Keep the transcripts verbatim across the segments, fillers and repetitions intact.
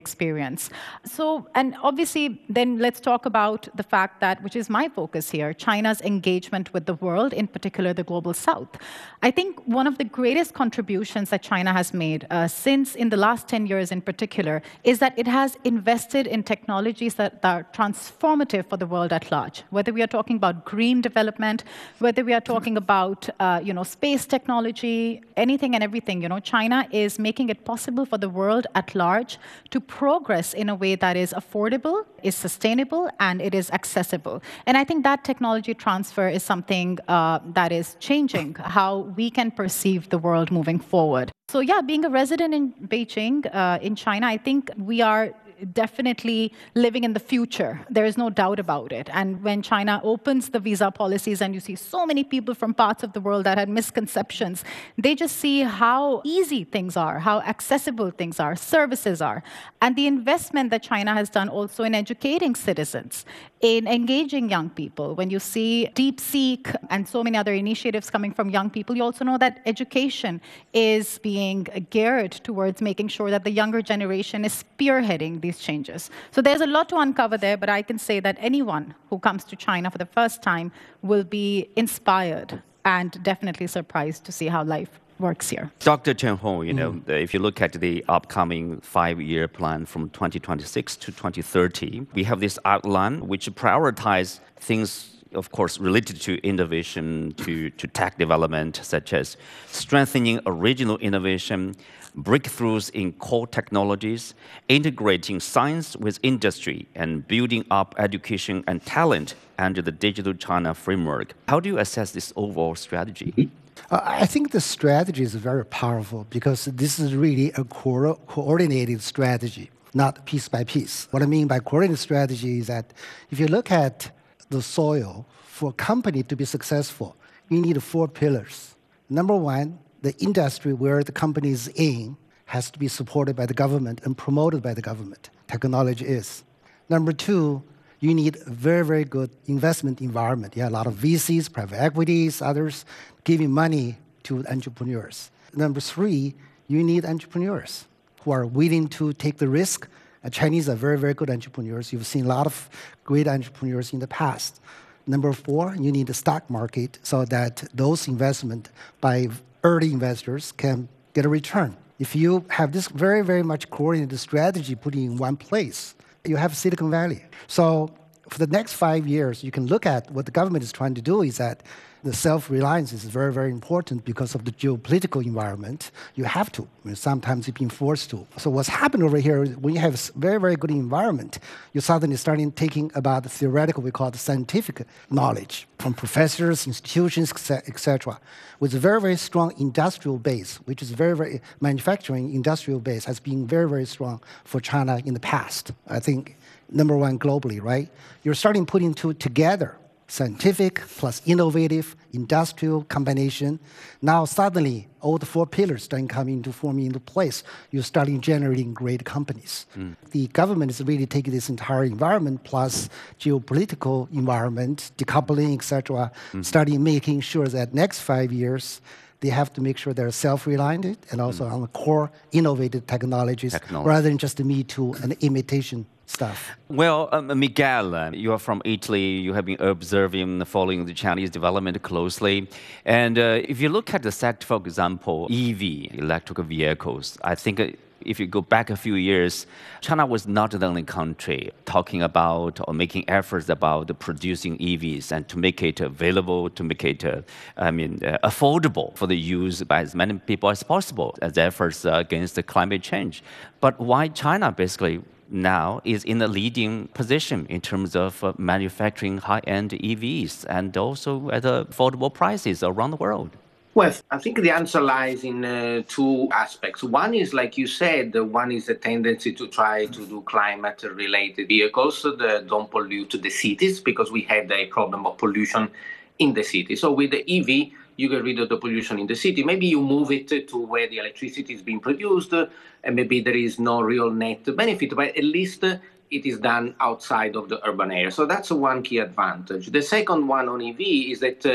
experience. So, and obviously, then let's talk about the fact that, which is my focus here, China's engagement with the world, in particular the global south. I think one of the greatest contributions that China has made uh, since in the last ten years in particular is that it has invested in technologies that are transformative for the world at large. Whether we are talking about green development, whether we are talking about uh, you know, space technology, anything and everything, you know, China is making it possible for the world at large to progress in a way that is affordable, is sustainable, and it is accessible. And I think that technology transfer is something uh, that is changing how we can perceive the world moving forward. So yeah, being a resident in Beijing, uh, in China, I think we are definitely living in the future. There is no doubt about it. And when China opens the visa policies and you see so many people from parts of the world that had misconceptions, they just see how easy things are, how accessible things are, services are. And the investment that China has done also in educating citizens, in engaging young people. When you see DeepSeek and so many other initiatives coming from young people, you also know that education is being geared towards making sure that the younger generation is spearheading these changes. So there's a lot to uncover there, but I can say that anyone who comes to China for the first time will be inspired and definitely surprised to see how life works here. Doctor Chen Hong, you know, mm. if you look at the upcoming five-year plan from twenty twenty-six to twenty thirty, we have this outline which prioritizes things, of course, related to innovation, to, to tech development, such as strengthening original innovation, breakthroughs in core technologies, integrating science with industry, and building up education and talent under the Digital China framework. How do you assess this overall strategy? Uh, I think the strategy is very powerful because this is really a co coordinated strategy, not piece by piece. What I mean by coordinated strategy is that if you look at the soil for a company to be successful, you need four pillars. Number one, the industry where the company is in has to be supported by the government and promoted by the government. Technology is. Number two, you need a very, very good investment environment. You have a lot of V Cs, private equities, others giving money to entrepreneurs. Number three, you need entrepreneurs who are willing to take the risk. Uh, Chinese are very, very good entrepreneurs. You've seen a lot of great entrepreneurs in the past. Number four, you need a stock market so that those investment by early investors can get a return. If you have this very, very much coordinated strategy put in one place, you have Silicon Valley. So for the next five years, you can look at what the government is trying to do is that the self-reliance is very, very important because of the geopolitical environment. You have to. I mean, sometimes you've been forced to. So what's happened over here is when you have a very, very good environment, you're suddenly starting thinking about the theoretical, we call it scientific knowledge from professors, institutions, et cetera. With a very, very strong industrial base, which is very, very manufacturing industrial base has been very, very strong for China in the past. I think number one globally, right? You're starting putting two together. Scientific plus innovative industrial combination. Now suddenly, all the four pillars starting coming into forming into place. You're starting generating great companies. Mm. The government is really taking this entire environment plus geopolitical environment, decoupling, et cetera, mm. starting making sure that next five years they have to make sure they're self-reliant and also mm. on the core innovative technologies Technology. rather than just the me too and imitation stuff. Well, um, Miguel, uh, you are from Italy. You have been observing, following the Chinese development closely. And uh, if you look at the sector, for example, E V, electric vehicles, I think uh, if you go back a few years, China was not the only country talking about or making efforts about producing E Vs and to make it available, to make it, uh, I mean, uh, affordable for the use by as many people as possible as efforts uh, against the climate change. But why China basically now is in a leading position in terms of uh, manufacturing high-end E Vs and also at affordable prices around the world? Well, I think the answer lies in uh, two aspects. One is, like you said, one is the tendency to try to do climate-related vehicles that don't pollute the cities, because we had a problem of pollution in the city. So with the E V, you get rid of the pollution in the city. Maybe you move it to where the electricity is being produced, and maybe there is no real net benefit, but at least it is done outside of the urban area. So that's one key advantage. The second one on E V is that uh,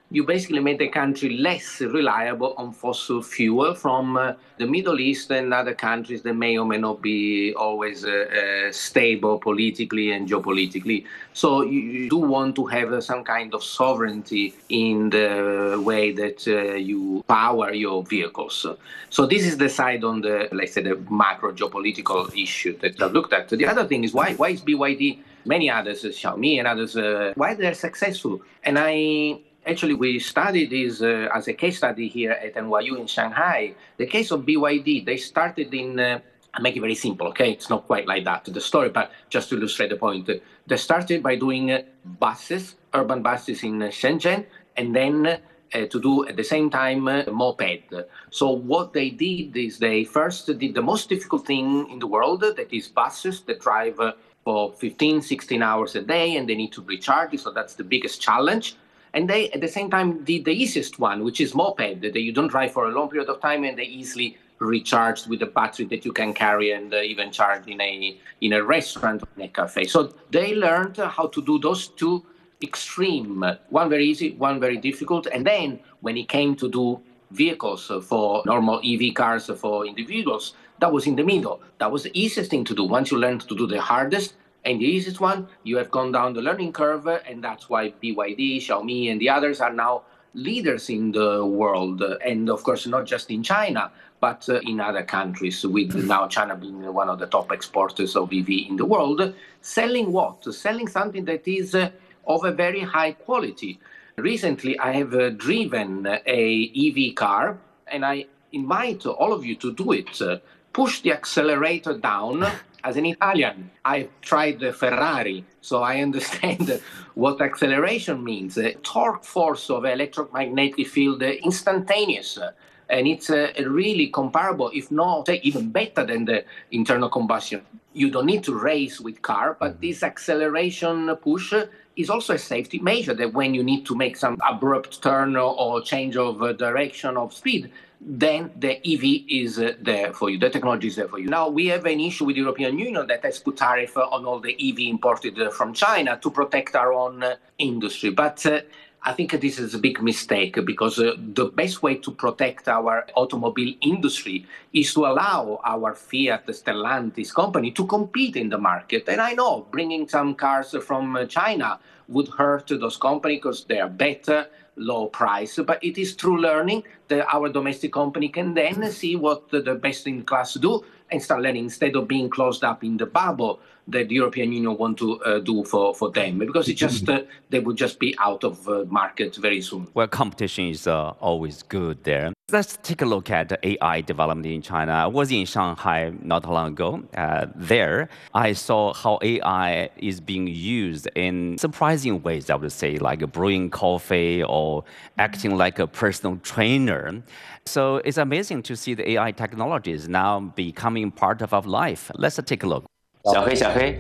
you basically made the country less reliable on fossil fuel from uh, the Middle East and other countries that may or may not be always uh, uh, stable politically and geopolitically. So you, you do want to have uh, some kind of sovereignty in the way that uh, you power your vehicles. So this is the side on the, let's say, the macro geopolitical issue that I've looked at. The other thing is why, why is B Y D, many others, uh, Xiaomi and others, uh, why they're successful? And I... Actually, we studied this uh, as a case study here at N Y U in Shanghai. The case of B Y D, they started in, uh, I'll make it very simple, okay? It's not quite like that, the story, but just to illustrate the point. They started by doing uh, buses, urban buses in uh, Shenzhen, and then uh, to do at the same time uh, moped. So what they did is they first did the most difficult thing in the world, that is buses that drive uh, for fifteen, sixteen hours a day, and they need to recharge, so that's the biggest challenge. And they, at the same time, did the easiest one, which is moped, that you don't drive for a long period of time and they easily recharge with a battery that you can carry and uh, even charge in a in a restaurant or in a cafe. So they learned how to do those two extreme, one very easy, one very difficult. And then when it came to do vehicles for normal E V cars for individuals, that was in the middle. That was the easiest thing to do. Once you learn to do the hardest, and the easiest one, you have gone down the learning curve, and that's why B Y D, Xiaomi, and the others are now leaders in the world. And of course, not just in China, but uh, in other countries, with now China being one of the top exporters of E V in the world. Selling what? Selling something that is uh, of a very high quality. Recently, I have uh, driven a E V car, and I invite all of you to do it. Uh, push the accelerator down. As an Italian, I've tried the Ferrari, so I understand what acceleration means. The torque force of electromagnetic field uh, instantaneous. Uh, and it's uh, really comparable, if not uh, even better than the internal combustion. You don't need to race with car, but this acceleration push uh, is also a safety measure that when you need to make some abrupt turn or, or change of uh, direction of speed, then the E V is uh, there for you. The technology is there for you. Now, we have an issue with the European Union that has put tariff on all the E V imported uh, from China to protect our own uh, industry. But uh, I think this is a big mistake because uh, the best way to protect our automobile industry is to allow our Fiat, Stellantis company to compete in the market. And I know bringing some cars from uh, China would hurt those companies because they are better, low price, but it is through learning that our domestic company can then see what the best in class do and start learning instead of being closed up in the bubble that the European Union want to uh, do for, for them, because it just uh, they would just be out of uh, market very soon. Well, competition is uh, always good there. Let's take a look at the A I development in China. I was in Shanghai not long ago. Uh, there, I saw how A I is being used in surprising ways, I would say, like brewing coffee or acting like a personal trainer. So it's amazing to see the A I technologies now becoming part of our life. Let's take a look. 小黑，小黑。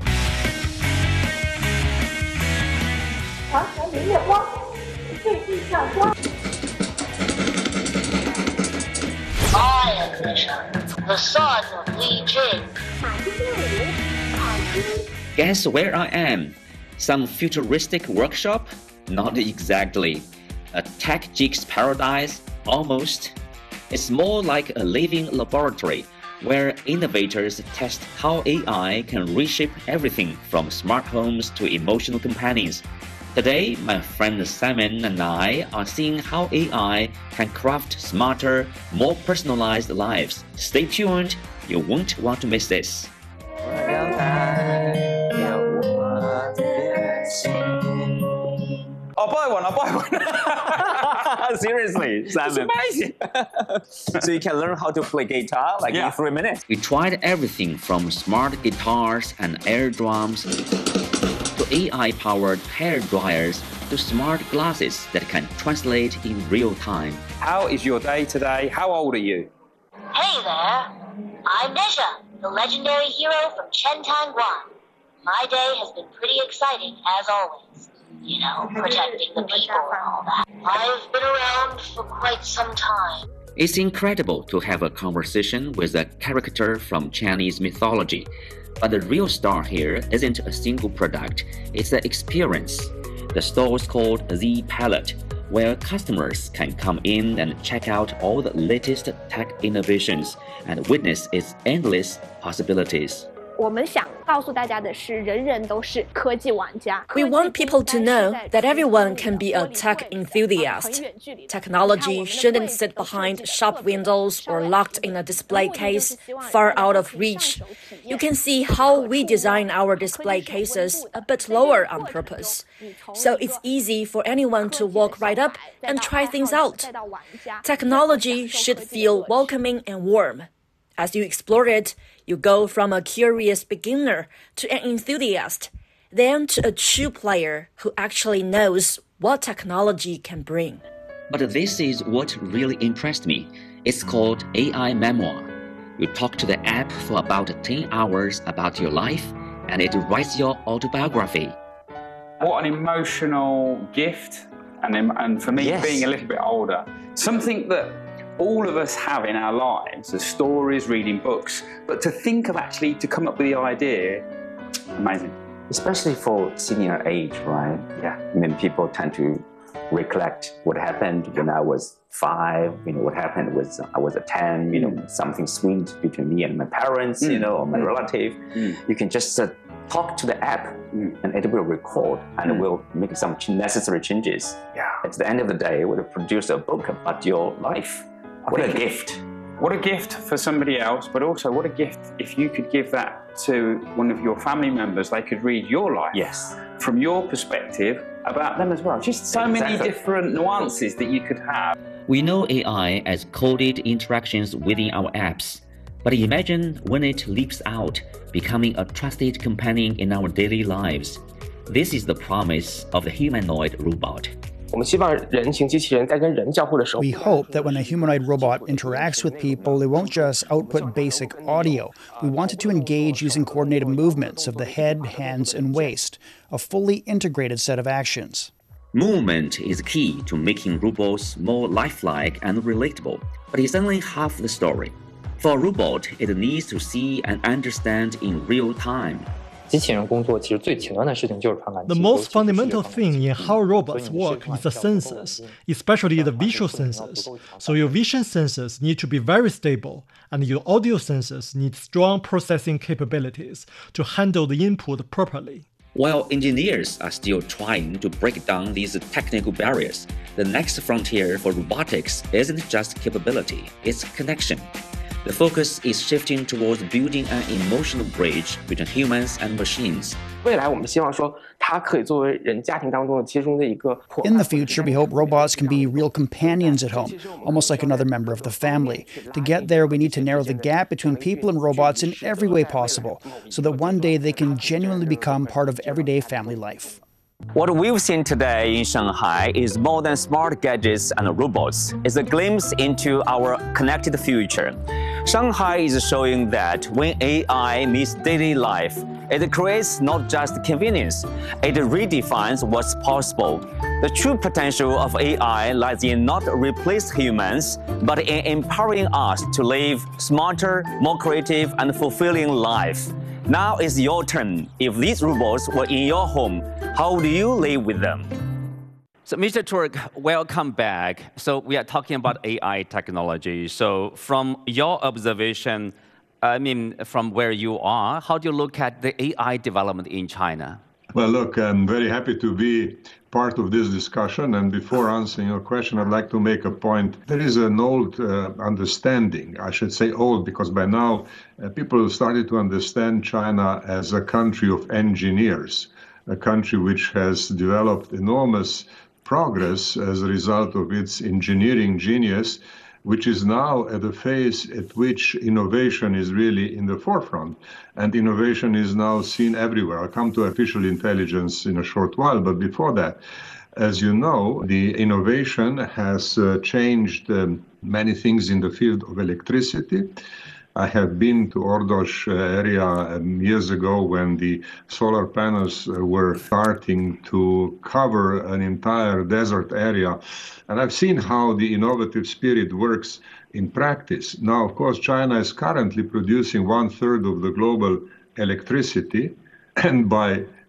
长城明月光，对地上光。 I am Misha, the son of Li Jing. Guess where I am? Some futuristic workshop? Not exactly. A tech geek's paradise? Almost. It's more like a living laboratory, where innovators test how A I can reshape everything from smart homes to emotional companions. Today, my friend Simon and I are seeing how A I can craft smarter, more personalized lives. Stay tuned, you won't want to miss this. Oh, buy one, I'll buy one. Seriously, Simon. It's amazing. So you can learn how to play guitar like Yeah. in three minutes. We tried everything from smart guitars and air drums to A I-powered hair dryers to smart glasses that can translate in real time. How is your day today? How old are you? Hey there, I'm Nisha, the legendary hero from Chentang Guan. My day has been pretty exciting as always. You know, protecting the people and all that. I've been around for quite some time. It's incredible to have a conversation with a character from Chinese mythology. But the real star here isn't a single product, it's an experience. The store is called Z Palette, where customers can come in and check out all the latest tech innovations and witness its endless possibilities. 我们想告诉大家的是，人人都是科技玩家。 We want people to know that everyone can be a tech enthusiast. Technology shouldn't sit behind shop windows or locked in a display case far out of reach. You can see how we design our display cases a bit lower on purpose, so it's easy for anyone to walk right up and try things out. Technology should feel welcoming and warm. As you explore it, you go from a curious beginner to an enthusiast, then to a true player who actually knows what technology can bring. But this is what really impressed me. It's called A I Memoir. You talk to the app for about ten hours about your life, and it writes your autobiography. What an emotional gift, and, and for me, yes. being a little bit older, something that all of us have in our lives, the stories, reading books, but to think of actually to come up with the idea, amazing. Especially for senior age, right? Yeah. I mean, people tend to recollect what happened when I was five, you know, what happened was I was a ten, you know, something sweet between me and my parents, mm. you know, or my mm. relative. Mm. You can just uh, talk to the app mm. and it will record and mm. it will make some necessary changes. Yeah. At the end of the day, it will produce a book about your life. What a gift. What a gift for somebody else, but also what a gift if you could give that to one of your family members. They could read your life yes. from your perspective about them as well. Just so exactly. many different nuances that you could have. We know A I as coded interactions within our apps, but imagine when it leaps out, becoming a trusted companion in our daily lives. This is the promise of the humanoid robot. We hope that when a humanoid robot interacts with people, it won't just output basic audio. We want it to engage using coordinated movements of the head, hands, and waist, a fully integrated set of actions. Movement is key to making robots more lifelike and relatable, but it's only half the story. For a robot, it needs to see and understand in real time. The most fundamental thing in how robots work is the sensors, especially the visual sensors. So your vision sensors need to be very stable, and your audio sensors need strong processing capabilities to handle the input properly. While engineers are still trying to break down these technical barriers, the next frontier for robotics isn't just capability, it's connection. The focus is shifting towards building an emotional bridge between humans and machines. In the future, we hope robots can be real companions at home, almost like another member of the family. To get there, we need to narrow the gap between people and robots in every way possible, so that one day they can genuinely become part of everyday family life. What we've seen today in Shanghai is more than smart gadgets and robots. It's a glimpse into our connected future. Shanghai is showing that when A I meets daily life, it creates not just convenience, it redefines what's possible. The true potential of A I lies in not replace humans, but in empowering us to live smarter, more creative, and fulfilling life. Now is your turn. If these robots were in your home, how do you live with them? So, Mister Turk, welcome back. So, we are talking about A I technology. So, from your observation, I mean, from where you are, how do you look at the A I development in China? Well, look, I'm very happy to be part of this discussion. And before answering your question, I'd like to make a point. There is an old uh, understanding, I should say old, because by now uh, people started to understand China as a country of engineers, a country which has developed enormous progress as a result of its engineering genius, which is now at a phase at which innovation is really in the forefront. And innovation is now seen everywhere. I'll come to artificial intelligence in a short while, but before that, as you know, the innovation has uh, changed um, many things in the field of electricity. I have been to Ordos area um, years ago when the solar panels uh, were starting to cover an entire desert area. And I've seen how the innovative spirit works in practice. Now, of course, China is currently producing one third of the global electricity. And by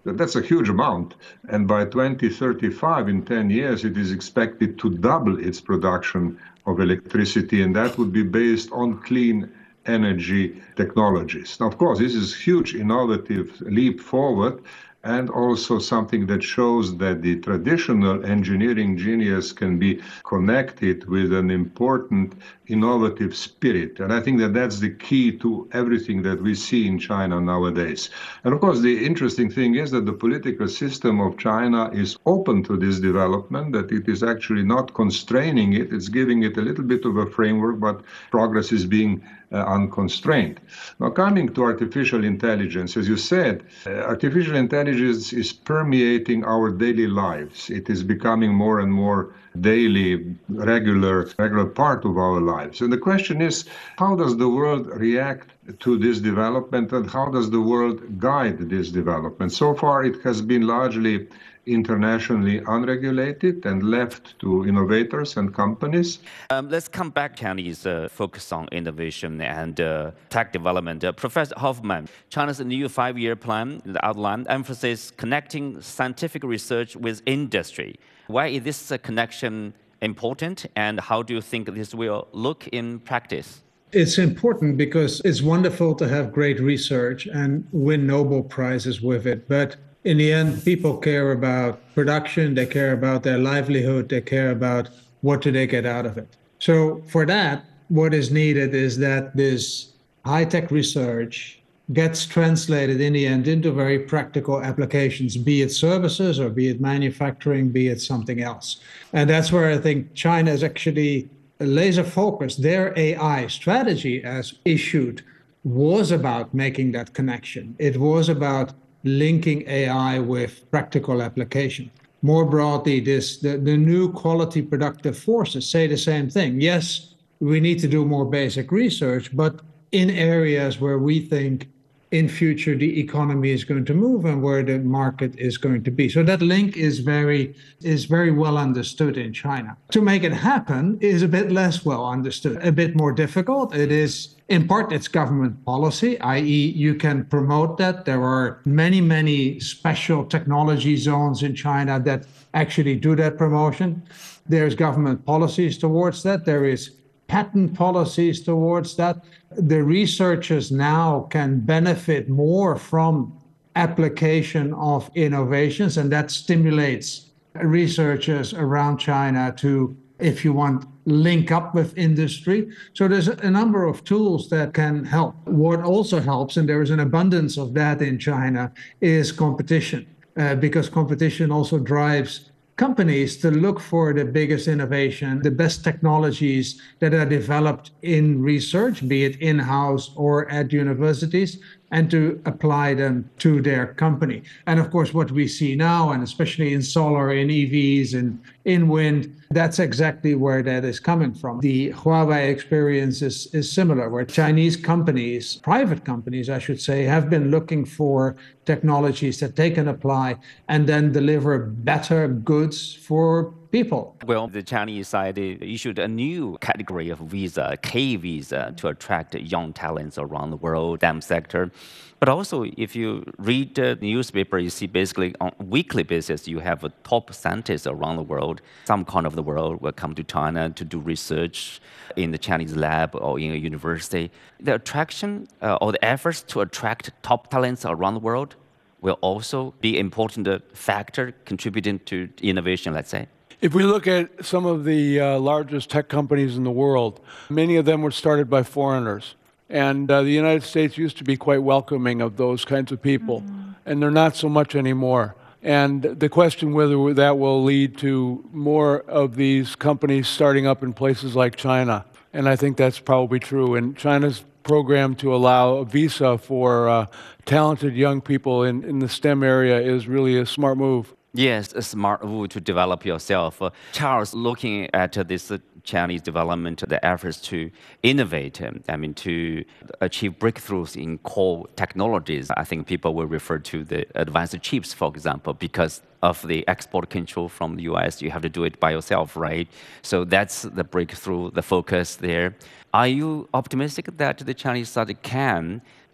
That's a huge amount. And by twenty thirty-five, in ten years, it is expected to double its production of electricity, and that would be based on clean energy technologies. Now, of course, this is a huge innovative leap forward, and also something that shows that the traditional engineering genius can be connected with an important innovative spirit. And I think that that's the key to everything that we see in China nowadays. And of course, the interesting thing is that the political system of China is open to this development, that it is actually not constraining it, it's giving it a little bit of a framework, but progress is being Uh, unconstrained. Now, coming to artificial intelligence, as you said, uh, artificial intelligence is permeating our daily lives. It is becoming more and more daily, regular, regular part of our lives. And the question is, how does the world react to this development, and how does the world guide this development? So far, it has been largely internationally unregulated and left to innovators and companies. Um, let's come back to Chinese uh, focus on innovation and uh, tech development. Uh, Professor Hoffman, China's new five-year plan, the outline, emphasizes connecting scientific research with industry. Why is this uh, connection important, and how do you think this will look in practice? It's important because it's wonderful to have great research and win Nobel Prizes with it, but in the end, people care about production, they care about their livelihood, they care about what do they get out of it. So for that, what is needed is that this high-tech research gets translated in the end into very practical applications, be it services or be it manufacturing, be it something else. And that's where I think China is actually laser focused. Their A I strategy as issued was about making that connection. It was about linking A I with practical application. More broadly, this the, the new quality productive forces say the same thing. Yes, we need to do more basic research, but in areas where we think in future the economy is going to move and where the market is going to be. So that link is very is very well understood in China. To make it happen is a bit less well understood, a bit more difficult. It is in part it's government policy, that is you can promote that. There are many, many special technology zones in China that actually do that promotion. There's government policies towards that. There is patent policies towards that. The researchers now can benefit more from application of innovations, and that stimulates researchers around China to, if you want, link up with industry. So there's a number of tools that can help. What also helps, and there is an abundance of that in China, is competition, uh, because competition also drives companies to look for the biggest innovation, the best technologies that are developed in research, be it in-house or at universities, and to apply them to their company. And of course, what we see now, and especially in solar, in E Vs, and in wind, that's exactly where that is coming from. The Huawei experience is, is similar, where Chinese companies, private companies, I should say, have been looking for technologies that they can apply and then deliver better goods for people. Well, the Chinese side issued a new category of visa, K visa, to attract young talents around the world, D E M sector. But also, if you read the newspaper, you see basically on a weekly basis, you have a top scientists around the world. Some corner of the world will come to China to do research in the Chinese lab or in a university. The attraction uh, or the efforts to attract top talents around the world will also be an important factor contributing to innovation, let's say. If we look at some of the uh, largest tech companies in the world, many of them were started by foreigners. And uh, the United States used to be quite welcoming of those kinds of people, mm-hmm. and they're not so much anymore. And the question whether that will lead to more of these companies starting up in places like China, and I think that's probably true. And China's program to allow a visa for uh, talented young people in, in the STEM area is really a smart move. Yes, a smart move to develop yourself. Uh, Charles, looking at uh, this uh, Chinese development, the efforts to innovate, um, I mean, to achieve breakthroughs in core technologies, I think people will refer to the advanced chips, for example, because of the export control from the U S, you have to do it by yourself, right? So that's the breakthrough, the focus there. Are you optimistic that the Chinese side can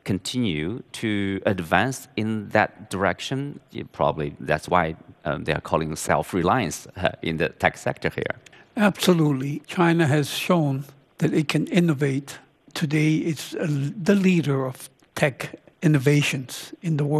continue to advance in that direction? Probably that's why um, they are calling self-reliance uh, in the tech sector here. Absolutely. China has shown that it can innovate. Today, it's uh, the leader of tech innovations in the world.